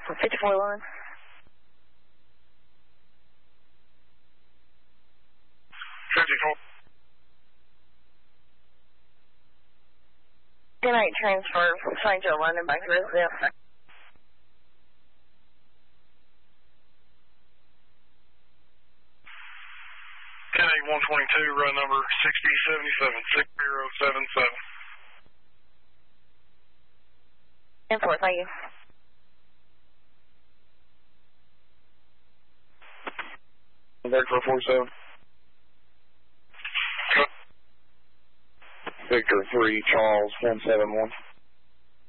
54 line. 54. 10-8 transfer from St. Joe London back to residence. 122, run number 6077, 6077. 10-4, thank you. Victor 47. Victor 3, Charles 171.